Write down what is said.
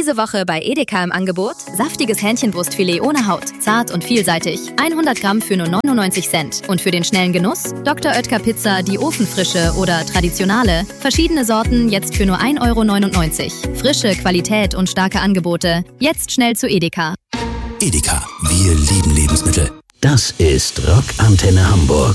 Diese Woche bei Edeka im Angebot: saftiges Hähnchenbrustfilet ohne Haut, zart und vielseitig, 100 Gramm für nur 99 Cent. Und für den schnellen Genuss: Dr. Oetker Pizza, die Ofenfrische oder traditionale, verschiedene Sorten, jetzt für nur 1,99 €. Frische, Qualität und starke Angebote. Jetzt schnell zu Edeka. Edeka, wir lieben Lebensmittel. Das ist Rock Antenne Hamburg.